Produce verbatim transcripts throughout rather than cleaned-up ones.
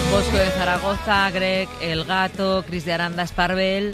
Bosco de Zaragoza, Greg, El Gato, Cris de Aranda, Sparvel.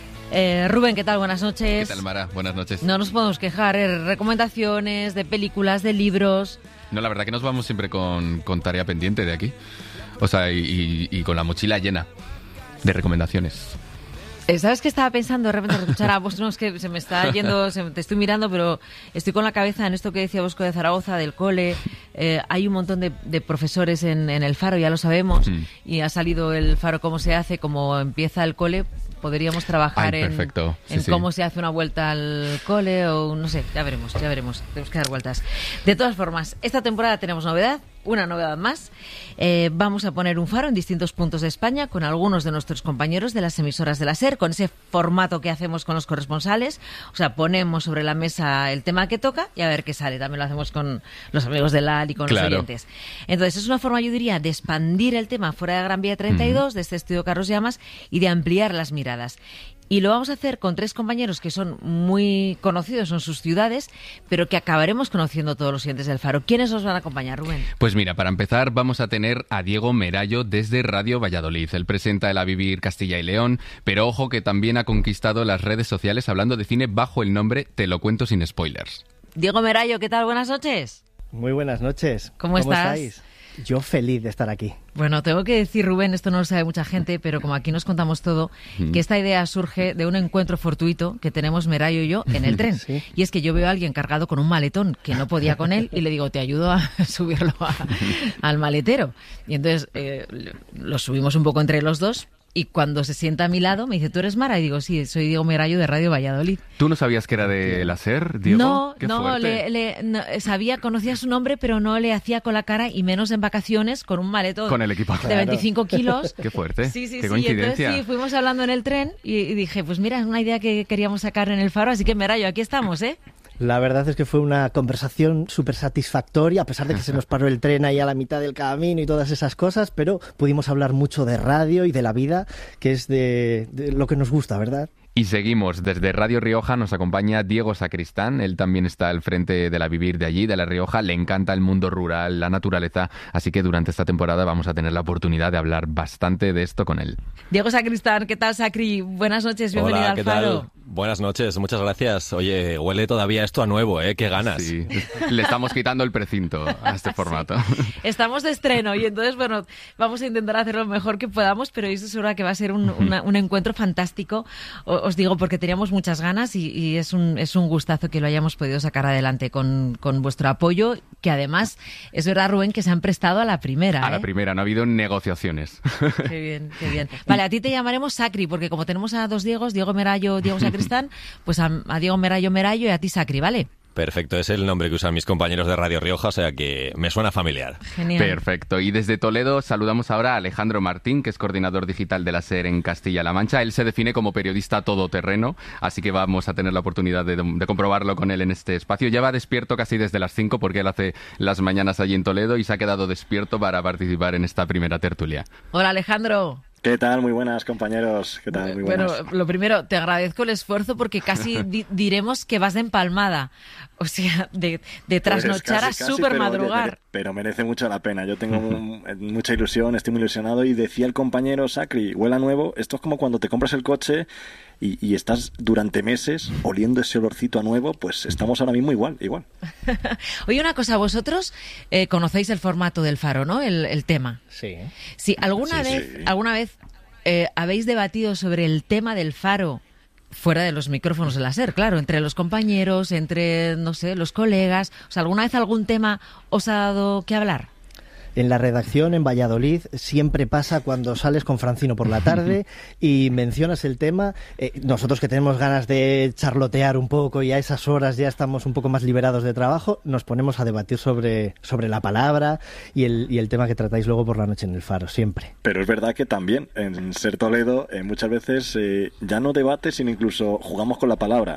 Eh, Rubén, ¿qué tal? Buenas noches. ¿Qué tal, Mara? Buenas noches. No nos podemos quejar, ¿eh? Recomendaciones de películas, de libros. No, la verdad que nos vamos siempre con, con tarea pendiente de aquí. O sea, y, y, y con la mochila llena de recomendaciones. ¿Sabes qué estaba pensando de repente escuchar a vos? No, es que se me está yendo, se, te estoy mirando, pero estoy con la cabeza en esto que decía Bosco de Zaragoza, del cole. Eh, hay un montón de, de profesores en, en el Faro, ya lo sabemos, mm. y ha salido el Faro cómo se hace, cómo empieza el cole. Podríamos trabajar Ay, en, sí, en sí. cómo se hace una vuelta al cole o no sé, ya veremos, ya veremos. Tenemos que dar vueltas. De todas formas, esta temporada tenemos novedad, una novedad más. Eh, vamos a poner un faro en distintos puntos de España con algunos de nuestros compañeros de las emisoras de la SER, con ese formato que hacemos con los corresponsales. O sea, ponemos sobre la mesa el tema que toca y a ver qué sale. También lo hacemos con los amigos de la A L y con claro. los oyentes. Entonces, es una forma, yo diría, de expandir el tema fuera de Gran Vía treinta y dos, uh-huh. de este estudio Carlos Llamas, y de ampliar las miradas. Y lo vamos a hacer con tres compañeros que son muy conocidos en sus ciudades, pero que acabaremos conociendo todos los oyentes del Faro. ¿Quiénes nos van a acompañar, Rubén? Pues mira, para empezar vamos a tener a Diego Merayo desde Radio Valladolid. Él presenta el A Vivir Castilla y León, pero ojo que también ha conquistado las redes sociales hablando de cine bajo el nombre Te lo cuento sin spoilers. Diego Merayo, ¿qué tal? Buenas noches. Muy buenas noches. ¿Cómo, ¿Cómo estás? estáis? Yo feliz de estar aquí. Bueno, tengo que decir, Rubén, esto no lo sabe mucha gente, pero como aquí nos contamos todo, que esta idea surge de un encuentro fortuito que tenemos Merayo y yo en el tren. ¿Sí? Y es que yo veo a alguien cargado con un maletón que no podía con él y le digo, te ayudo a subirlo a, al maletero. Y entonces eh, lo subimos un poco entre los dos. Y cuando se sienta a mi lado me dice, ¿tú eres Mara? Y digo, sí, soy Diego Merayo de Radio Valladolid. ¿Tú no sabías que era de la SER, Diego? No, Qué no, le, le, no, sabía, conocía su nombre, pero no le hacía con la cara, y menos en vacaciones, con un maletón con el equipaje de veinticinco kilos. Qué fuerte, sí, sí, qué sí. coincidencia. Entonces, sí, fuimos hablando en el tren y, y dije, pues mira, es una idea que queríamos sacar en el Faro, así que Merayo, aquí estamos, ¿eh? La verdad es que fue una conversación súper satisfactoria, a pesar de que se nos paró el tren ahí a la mitad del camino y todas esas cosas, pero pudimos hablar mucho de radio y de la vida, que es de, de lo que nos gusta, ¿verdad? Y seguimos, desde Radio Rioja nos acompaña Diego Sacristán, él también está al frente de la Vivir de allí, de La Rioja, le encanta el mundo rural, la naturaleza, así que durante esta temporada vamos a tener la oportunidad de hablar bastante de esto con él. Diego Sacristán, ¿qué tal, Sacri? Buenas noches, bienvenido Hola, al ¿qué Faro. Tal? Buenas noches, muchas gracias. Oye, huele todavía esto a nuevo, ¿eh? Qué ganas. Sí, le estamos quitando el precinto a este formato. Sí. Estamos de estreno y entonces, bueno, vamos a intentar hacer lo mejor que podamos, pero esto seguro que va a ser un, una, un encuentro fantástico, os digo, porque teníamos muchas ganas y, y es, un, es un gustazo que lo hayamos podido sacar adelante con, con vuestro apoyo, que además, es verdad, Rubén, que se han prestado a la primera. A ¿eh? la primera, no ha habido negociaciones. Qué bien, qué bien. Vale, a ti te llamaremos Sacri, porque como tenemos a dos Diegos, Diego Merayo, Diego Sacristán, pues a, a Diego Merayo Merayo y a ti Sacri, ¿vale? Perfecto, es el nombre que usan mis compañeros de Radio Rioja, o sea que me suena familiar. Genial. Perfecto. Y desde Toledo saludamos ahora a Alejandro Martín, que es coordinador digital de la SER en Castilla-La Mancha. Él se define como periodista todoterreno, así que vamos a tener la oportunidad de, de comprobarlo con él en este espacio. Lleva despierto casi desde las cinco porque él hace las mañanas allí en Toledo y se ha quedado despierto para participar en esta primera tertulia. Hola, Alejandro. ¿Qué tal? Muy buenas, compañeros. ¿Qué tal? Muy buenas. Bueno, lo primero, te agradezco el esfuerzo porque casi di- diremos que vas de empalmada. O sea, de, de trasnochar pues casi, a casi, súper pero, madrugar. Pero, pero merece mucho la pena. Yo tengo un, mucha ilusión, estoy muy ilusionado y decía el compañero Sacri, huele a nuevo. Esto es como cuando te compras el coche y, y estás durante meses oliendo ese olorcito a nuevo, pues estamos ahora mismo igual, igual. Oye, una cosa, vosotros eh, conocéis el formato del Faro, ¿no? El, el tema. Sí. Sí, ¿alguna sí, vez, sí. alguna vez eh, habéis debatido sobre el tema del Faro fuera de los micrófonos de la SER, claro, entre los compañeros, entre, no sé, los colegas? O sea, ¿alguna vez algún tema os ha dado que hablar? En la redacción en Valladolid siempre pasa cuando sales con Francino por la tarde y mencionas el tema. Eh, nosotros que tenemos ganas de charlotear un poco y a esas horas ya estamos un poco más liberados de trabajo, nos ponemos a debatir sobre, sobre la palabra y el, y el tema que tratáis luego por la noche en el Faro, siempre. Pero es verdad que también en SER Toledo eh, muchas veces eh, ya no debate, sino incluso jugamos con la palabra. Eh,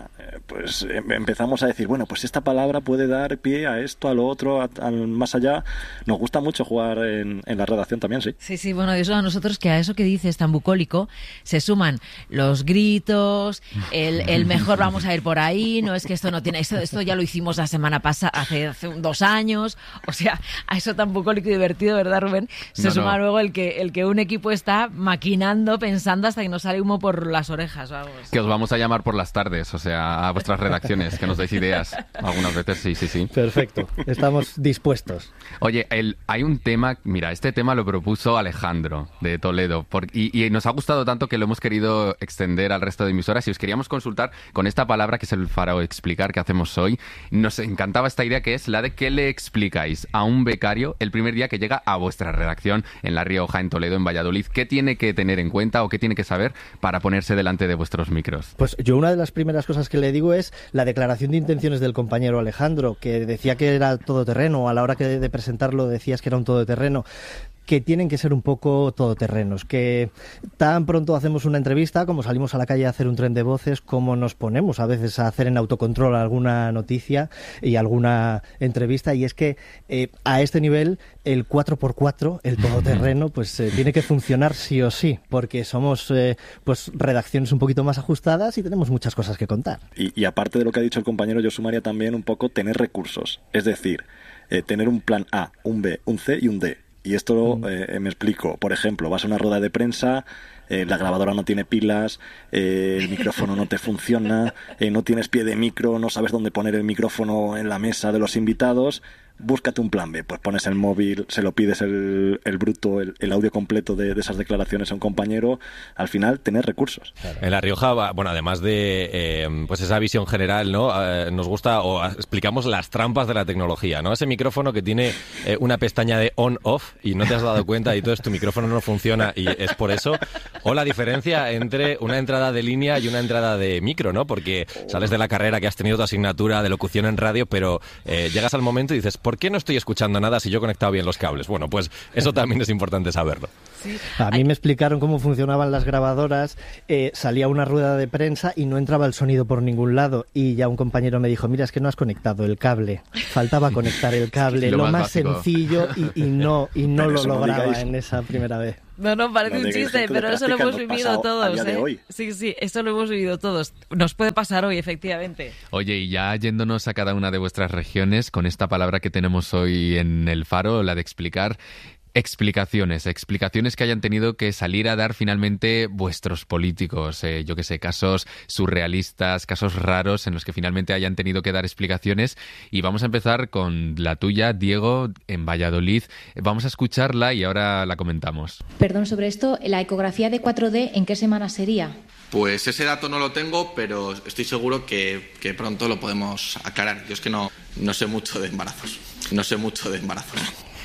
pues em- empezamos a decir, bueno, pues esta palabra puede dar pie a esto, a lo otro, a, a más allá. Nos gusta mucho jugar en, en la redacción también, sí. Sí, sí, bueno, eso a nosotros, que a eso que dices tan bucólico, se suman los gritos, el, el mejor vamos a ir por ahí, no es que esto no tiene, esto, esto ya lo hicimos la semana pasada, hace, hace dos años, o sea, a eso tan bucólico y divertido, ¿verdad, Rubén? Se No, suma no. luego el que, el que un equipo está maquinando, pensando hasta que nos sale humo por las orejas, vamos. Que os vamos a llamar por las tardes, o sea, a vuestras redacciones, que nos deis ideas. Algunas veces, sí, sí, sí. Perfecto, estamos dispuestos. Oye, el, hay un tema, mira, este tema lo propuso Alejandro de Toledo por, y, y nos ha gustado tanto que lo hemos querido extender al resto de emisoras y os queríamos consultar con esta palabra que es el faro explicar que hacemos hoy. Nos encantaba esta idea que es la de que le explicáis a un becario el primer día que llega a vuestra redacción en La Rioja, en Toledo, en Valladolid. ¿Qué tiene que tener en cuenta o qué tiene que saber para ponerse delante de vuestros micros? Pues yo una de las primeras cosas que le digo es la declaración de intenciones del compañero Alejandro, que decía que era todoterreno, a la hora que de presentarlo decías que era un todoterreno, que tienen que ser un poco todoterrenos, que tan pronto hacemos una entrevista, como salimos a la calle a hacer un tren de voces, como nos ponemos a veces a hacer en autocontrol alguna noticia y alguna entrevista, y es que eh, a este nivel el cuatro por cuatro, el todoterreno, pues eh, tiene que funcionar sí o sí, porque somos eh, pues redacciones un poquito más ajustadas y tenemos muchas cosas que contar. Y, y aparte de lo que ha dicho el compañero, yo sumaría también un poco tener recursos, es decir, eh, tener un plan A, un B, un C y un D. Y esto eh, me explico. Por ejemplo, vas a una rueda de prensa, eh, la grabadora no tiene pilas, eh, el micrófono no te funciona, eh, no tienes pie de micro, no sabes dónde poner el micrófono en la mesa de los invitados. Búscate un plan B, pues pones el móvil, se lo pides el, el bruto, el, el audio completo de, de esas declaraciones a un compañero. Al final, tener recursos. Claro. En La Rioja, bueno, además de eh, pues esa visión general, ¿no? Eh, nos gusta o explicamos las trampas de la tecnología, ¿no? Ese micrófono que tiene eh, una pestaña de on-off y no te has dado cuenta y entonces tu micrófono no funciona y es por eso. O la diferencia entre una entrada de línea y una entrada de micro, ¿no? Porque sales de la carrera que has tenido tu asignatura de locución en radio, pero eh, llegas al momento y dices, ¿por qué no estoy escuchando nada si yo he conectado bien los cables? Bueno, pues eso también es importante saberlo. Sí. A mí me explicaron cómo funcionaban las grabadoras, eh, salía una rueda de prensa y no entraba el sonido por ningún lado y ya un compañero me dijo, mira, es que no has conectado el cable, faltaba conectar el cable, lo lo más más básico. sencillo y, y no, y no Pero lo eso no lograba digáis. en esa primera vez. No, no, parece No un digáis chiste, gente de pero eso lo práctica, hemos nos vivido pasa todos, a día de ¿eh? hoy. Sí, sí, eso lo hemos vivido todos. Nos puede pasar hoy, efectivamente. Oye, y ya yéndonos a cada una de vuestras regiones, con esta palabra que tenemos hoy en el faro, la de explicar, explicaciones, explicaciones que hayan tenido que salir a dar finalmente vuestros políticos, eh, yo que sé, casos surrealistas, casos raros en los que finalmente hayan tenido que dar explicaciones. Y vamos a empezar con la tuya, Diego, en Valladolid. Vamos a escucharla y ahora la comentamos. Perdón, sobre esto, la ecografía de cuatro D, ¿en qué semana sería? Pues ese dato no lo tengo, pero estoy seguro que, que pronto lo podemos aclarar. Yo es que no, no sé mucho de embarazos. No sé mucho de embarazos.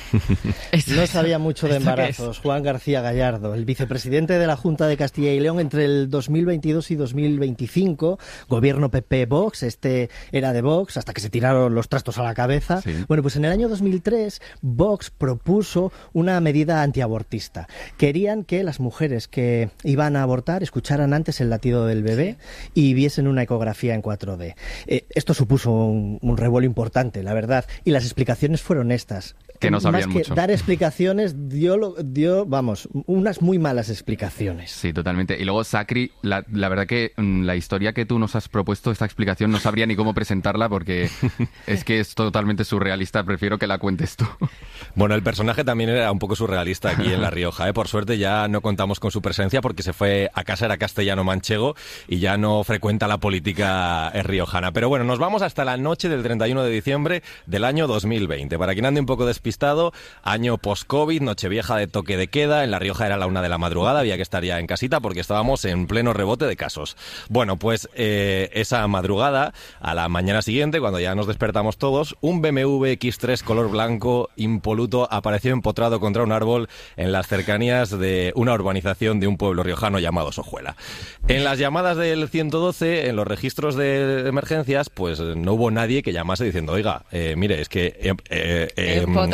No sabía mucho de ¿Esto qué embarazos. Juan García Gallardo, el vicepresidente de la Junta de Castilla y León entre el dos mil veintidós y dos mil veinticinco, gobierno P P-Vox, este era de Vox, hasta que se tiraron los trastos a la cabeza. Sí. Bueno, pues en el año dos mil tres, Vox propuso una medida antiabortista. Querían que las mujeres que iban a abortar escucharan antes el latido del bebé y viesen una ecografía en cuatro D. Eh, esto supuso un, un revuelo importante, la verdad, y las explicaciones fueron estas. Que no sabían Más que mucho. dar explicaciones, dio, lo- dio, vamos, unas muy malas explicaciones. Sí, totalmente. Y luego, Sacri, la, la verdad que mm, la historia que tú nos has propuesto, esta explicación, no sabría ni cómo presentarla porque es que es totalmente surrealista. Prefiero que la cuentes tú. Bueno, el personaje también era un poco surrealista aquí en La Rioja, ¿eh? Por suerte ya no contamos con su presencia porque se fue a casa, era castellano manchego y ya no frecuenta la política eh, riojana. Pero bueno, nos vamos hasta la noche del treinta y uno de diciembre del año dos mil veinte. Para quien ande un poco despistado, año post-COVID, nochevieja de toque de queda. En La Rioja era la una de la madrugada, había que estar ya en casita porque estábamos en pleno rebote de casos. Bueno, pues eh, esa madrugada, a la mañana siguiente, cuando ya nos despertamos todos, un B M W X tres color blanco impoluto apareció empotrado contra un árbol en las cercanías de una urbanización de un pueblo riojano llamado Sojuela. En las llamadas del ciento doce, en los registros de emergencias, pues no hubo nadie que llamase diciendo, oiga, eh, mire, es que he eh, eh, Empotrado empotrado mi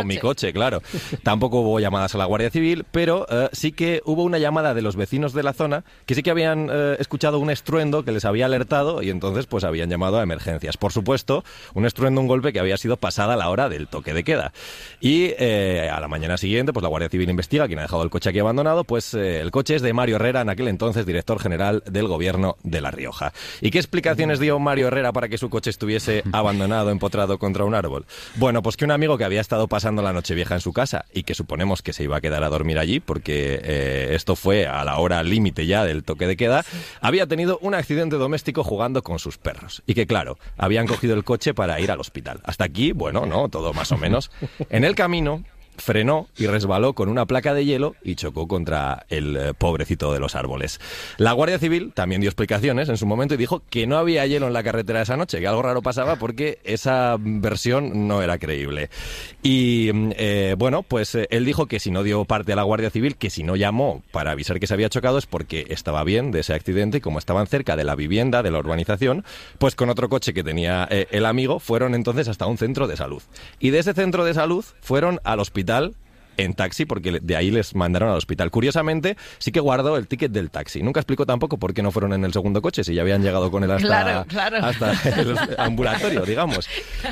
con mi coche, claro. Tampoco hubo llamadas a la Guardia Civil, pero eh, sí que hubo una llamada de los vecinos de la zona que sí que habían eh, escuchado un estruendo que les había alertado y entonces pues habían llamado a emergencias. Por supuesto, un estruendo, un golpe que había sido pasada la hora del toque de queda. Y eh, a la mañana siguiente, pues la Guardia Civil investiga quién ha dejado el coche aquí abandonado. Pues eh, el coche es de Mario Herrera, en aquel entonces director general del gobierno de La Rioja. ¿Y qué explicaciones dio Mario Herrera para que su coche estuviese abandonado, empotrado contra un árbol? Bueno, pues que un amigo que había estado pasando la Nochevieja en su casa y que suponemos que se iba a quedar a dormir allí porque eh, esto fue a la hora límite ya del toque de queda, había tenido un accidente doméstico jugando con sus perros y que claro, habían cogido el coche para ir al hospital. Hasta aquí, bueno, no, todo más o menos. En el camino frenó y resbaló con una placa de hielo y chocó contra el eh, pobrecito de los árboles. La Guardia Civil también dio explicaciones en su momento y dijo que no había hielo en la carretera esa noche, que algo raro pasaba porque esa versión no era creíble. Y eh, bueno, pues eh, él dijo que si no dio parte a la Guardia Civil, que si no llamó para avisar que se había chocado es porque estaba bien de ese accidente y como estaban cerca de la vivienda, de la urbanización, pues con otro coche que tenía eh, el amigo fueron entonces hasta un centro de salud. Y de ese centro de salud fueron al hospital en taxi, porque de ahí les mandaron al hospital. Curiosamente, sí que guardó el ticket del taxi. Nunca explicó tampoco por qué no fueron en el segundo coche, si ya habían llegado con él hasta, claro, claro. hasta el ambulatorio, digamos.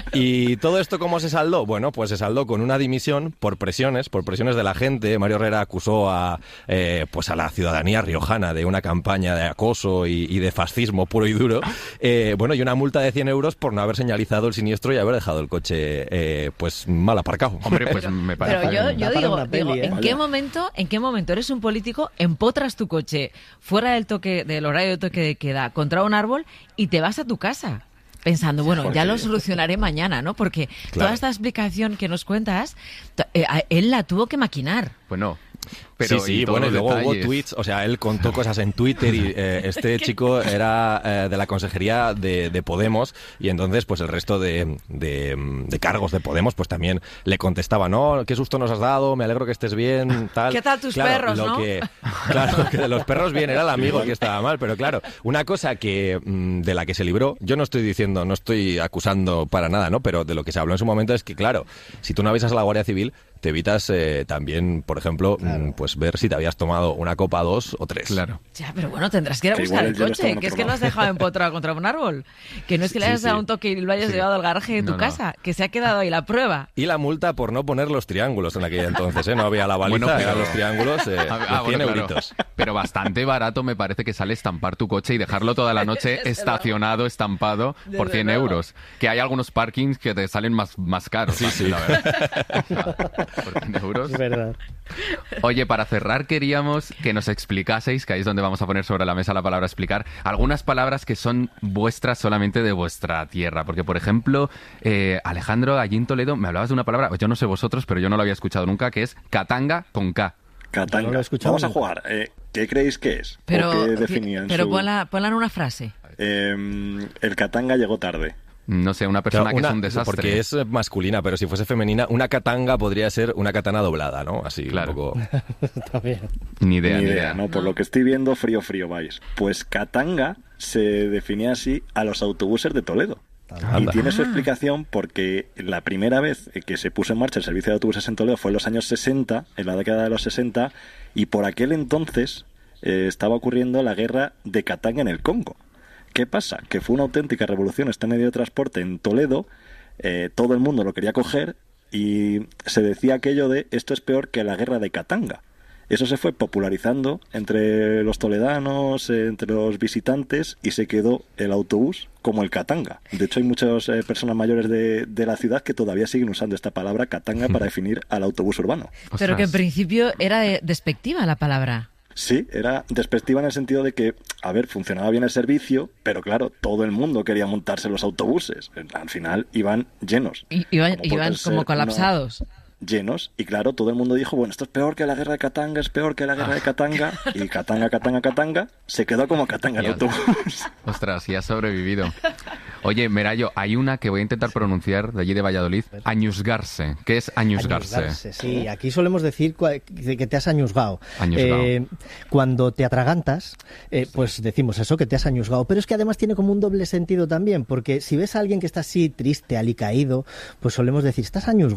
¿Y todo esto cómo se saldó? Bueno, pues se saldó con una dimisión por presiones, por presiones de la gente. Mario Herrera acusó a, eh, pues a la ciudadanía riojana de una campaña de acoso y, y de fascismo puro y duro. Eh, bueno, y una multa de cien euros por no haber señalizado el siniestro y haber dejado el coche eh, pues mal aparcado. Hombre, pues me parece... Pero yo, yo digo, peli, digo ¿eh? ¿en qué momento, en qué momento eres un político, empotras tu coche fuera del toque, del horario de toque de queda, contra un árbol y te vas a tu casa? Pensando, bueno, ya lo solucionaré mañana, ¿no? Porque claro, toda esta explicación que nos cuentas, eh, él la tuvo que maquinar. Pues no. Pero sí, sí, bueno, y luego detalles. hubo tweets, o sea, él contó cosas en Twitter y eh, este chico era eh, de la consejería de, de Podemos y entonces pues el resto de, de, de cargos de Podemos pues también le contestaban, no, qué susto nos has dado, me alegro que estés bien, tal. ¿Qué tal tus claro, perros, lo no? Que, claro, que de los perros bien, era el amigo el que estaba mal, pero claro, una cosa que de la que se libró, yo no estoy diciendo, no estoy acusando para nada, ¿no? Pero de lo que se habló en su momento es que, claro, si tú no avisas a la Guardia Civil, te evitas eh, también, por ejemplo, claro, pues ver si te habías tomado una copa, dos o tres. Claro. Ya, pero bueno, tendrás que ir a Que buscar igual el el hielo coche, está que es que probado. lo has dejado empotrado contra un árbol. Que no es que le Sí, hayas dado sí. un toque y lo hayas Sí. llevado al garaje de tu No, no. casa, que se ha quedado ahí la prueba. Y la multa por no poner los triángulos en aquella entonces, ¿eh? No había la baliza, Bueno, pero- eran los triángulos, eh, Ah, de ah, cien bueno, claro. euritos. Pero bastante barato me parece que sale estampar tu coche y dejarlo toda la noche Desde estacionado, estampado, por Desde cien luego. euros. Que hay algunos parkings que te salen más, más caros. Sí, sí. La verdad. Por cien euros. Es verdad. Oye, para cerrar queríamos que nos explicaseis, que ahí es donde vamos a poner sobre la mesa la palabra explicar, algunas palabras que son vuestras solamente de vuestra tierra. Porque, por ejemplo, eh, Alejandro, allí en Toledo, me hablabas de una palabra, yo no sé vosotros, pero yo no lo había escuchado nunca, que es katanga con K. Katanga. No lo he escuchado Vamos a nunca. jugar. Eh, ¿Qué creéis que es? Pero, ¿O qué definían pero su- ponla, ponla en una frase. Eh, el Katanga llegó tarde. No sé, una persona Claro, que una- es un desastre. Porque es eh, masculina, pero si fuese femenina, una katanga podría ser una katana doblada, ¿no? Así, Claro. un poco... Está bien. Ni idea, Ni ni idea, idea. ¿no? Por lo que estoy viendo, frío, frío vais. Pues Katanga se definía así a los autobuses de Toledo. Y Anda. tiene su Ah. explicación porque la primera vez que se puso en marcha el servicio de autobuses en Toledo fue en los años sesenta, en la década de los sesenta, y por aquel entonces eh, estaba ocurriendo la guerra de Katanga en el Congo. ¿Qué pasa? Que fue una auténtica revolución este medio de transporte en Toledo, eh, todo el mundo lo quería coger y se decía aquello de esto es peor que la guerra de Katanga. Eso se fue popularizando entre los toledanos, eh, entre los visitantes y se quedó el autobús como el Katanga. De hecho hay muchas eh, personas mayores de, de la ciudad que todavía siguen usando esta palabra Katanga para definir al autobús urbano. Pero que en Ostras. principio era de- despectiva la palabra. Sí, era despectiva en el sentido de que, a ver, funcionaba bien el servicio, pero claro, todo el mundo quería montarse en los autobuses. Al final iban llenos. I- Iban, Como puede iban ser, como no- colapsados. llenos, y claro, todo el mundo dijo, bueno, esto es peor que la guerra de Katanga, es peor que la guerra de Katanga, y Katanga, Katanga, Katanga, se quedó como Katanga el Ya. autobús. Ostras, y has sobrevivido. Oye, Merayo, hay una que voy a intentar pronunciar de allí de Valladolid. Añusgarse. ¿Qué es añusgarse? Añusgarse, sí. Aquí solemos decir cua- de que te has añusgado. Añusgado. Eh, cuando te atragantas, eh, pues decimos eso, que te has añusgado. Pero es que además tiene como un doble sentido también, porque si ves a alguien que está así triste, alicaído, pues solemos decir, estás añusgado.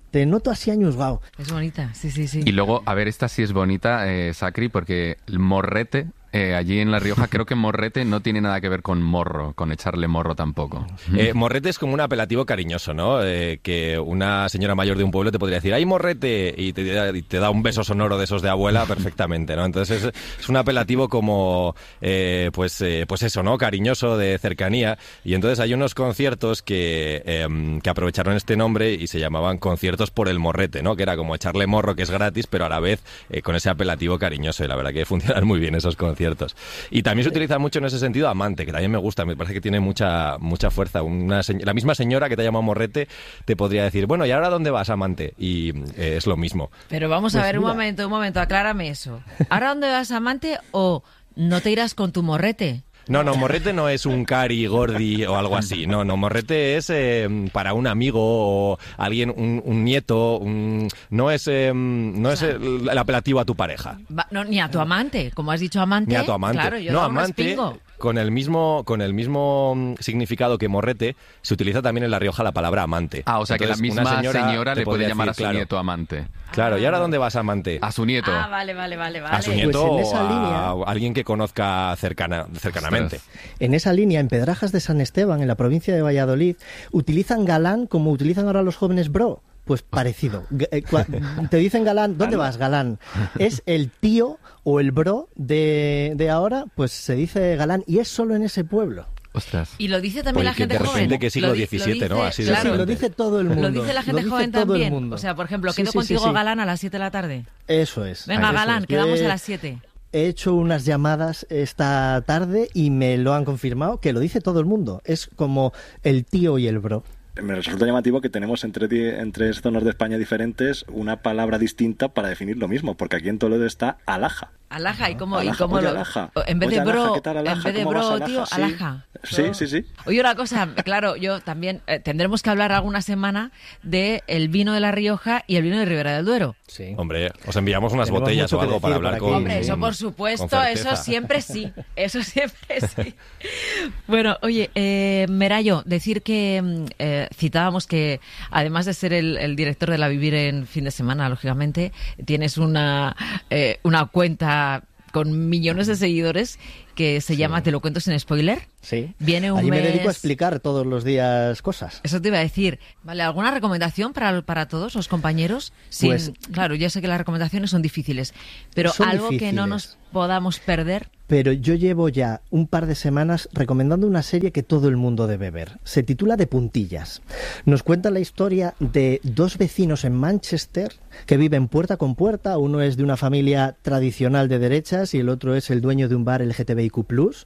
Te noto así añuzgado. Es bonita, sí, sí, sí. Y luego, a ver, esta sí es bonita, eh, Sacri, porque el morrete, eh, allí en La Rioja, creo que morrete no tiene nada que ver con morro, con echarle morro tampoco. Eh, morrete es como un apelativo cariñoso, ¿no? Eh, que una señora mayor de un pueblo te podría decir, ¡ay, morrete! Y te, y te da un beso sonoro de esos de abuela perfectamente, ¿no? Entonces es, es un apelativo como, eh, pues, eh, pues eso, ¿no? Cariñoso, de cercanía. Y entonces hay unos conciertos que, eh, que aprovecharon este nombre y se llamaban conciertos por el morrete, ¿no? Que era como echarle morro, que es gratis, pero a la vez eh, con ese apelativo cariñoso. Y la verdad que funcionan muy bien esos conciertos. Ciertos. Y también se utiliza mucho en ese sentido amante, que también me gusta, me parece que tiene mucha mucha fuerza. Una se... La misma señora que te llama morrete te podría decir, bueno, ¿y ahora dónde vas, amante? Y eh, es lo mismo. Pero vamos Pues a ver, mira. un momento, un momento, aclárame eso. ¿Ahora dónde vas, amante, o no te irás con tu morrete? No, no, morrete no es un cari, gordi o algo así. No, no, morrete es eh, para un amigo o alguien, un, un nieto. Un... No es, eh, no es el, el apelativo a tu pareja. Va, no, ni a tu amante, como has dicho amante. Ni a tu amante. Claro, yo no, no amante, respingo. con el mismo con el mismo mm, significado que morrete, se utiliza también en La Rioja la palabra amante. Ah, o sea Entonces, que la misma una señora, señora le te puede podría llamar decir, a su claro, nieto amante. Claro, ¿y ahora dónde vas, amante? A su nieto. Ah, vale, vale, vale, vale. A su nieto Pues en esa o línea- a alguien que conozca cercana, cercanamente. Ostras. En esa línea, en Pedrajas de San Esteban, en la provincia de Valladolid, utilizan galán como utilizan ahora los jóvenes bro. Pues parecido. G- eh, cua- Te dicen galán, ¿dónde vas, galán? Es el tío o el bro de, de ahora, pues se dice galán y es solo en ese pueblo. Ostras. Y lo dice también Oye, la que gente de repente joven. que siglo Lo di- diecisiete, lo ¿no? dice- Así de claro, Sí, lo repente. dice todo el mundo. Lo dice la gente dice joven todo el también. mundo. O sea, por ejemplo, Sí, quedo sí, sí, contigo sí. galán a las siete de la tarde. Eso es. Venga, Eso galán, es. quedamos Yo a he- las siete. He hecho unas llamadas esta tarde y me lo han confirmado, que lo dice todo el mundo. Es como el tío y el bro. Me resulta llamativo que tenemos en tres, di- en tres zonas de España diferentes una palabra distinta para definir lo mismo, porque aquí en Toledo está alhaja. Alaja, y como, y Alaja, como oye, lo- alaja. en vez Oye, de alaja, bro, ¿qué tal, alaja? en vez de ¿Cómo vas, bro, alaja? tío, Sí. alaja. Sí, sí, sí. Oye, una cosa, claro, yo también eh, tendremos que hablar alguna semana de el vino de La Rioja y el vino de Ribera del Duero. Sí. Hombre, os enviamos unas Tenemos botellas mucho o que algo decir para por hablar aquí. con Hombre, eso con por supuesto, certeza. eso siempre sí, eso siempre sí. Bueno, oye, eh, Merayo, decir que mm, eh, citábamos que además de ser el, el director de La Vivir en fin de semana, lógicamente, tienes una, eh, una cuenta con millones de seguidores que se llama Te lo cuento sin spoiler. Sí. Viene un Allí me mes- dedico a explicar todos los días cosas. Eso te iba a decir. Vale, ¿alguna recomendación para, para todos los compañeros? Sin- Pues- claro, ya sé que las recomendaciones son difíciles, pero Son algo que no difíciles. nos podamos perder. Pero yo llevo ya un par de semanas recomendando una serie que todo el mundo debe ver. Se titula De puntillas. Nos cuenta la historia de dos vecinos en Manchester que viven puerta con puerta. Uno es de una familia tradicional de derechas y el otro es el dueño de un bar L G T B I Q plus.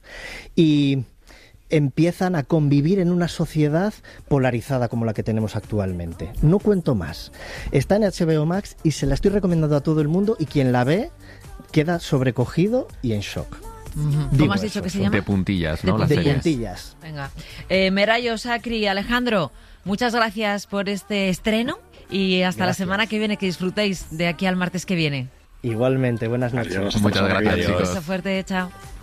Y empiezan a convivir en una sociedad polarizada como la que tenemos actualmente. No cuento más. Está en H B O Max y se la estoy recomendando a todo el mundo y quien la ve queda sobrecogido y en shock. Ujú. Digo ¿Cómo has eso, dicho que se son llama? De puntillas, De ¿no? Las De series. puntillas. Venga. Eh, Merayo, Sacri, Alejandro, muchas gracias por este estreno y hasta la Gracias. semana que viene, que disfrutéis de aquí al martes que viene. Igualmente, buenas noches. Adiós, hasta Muchas la semana que gracias, viene. chicos. Un beso fuerte, chao.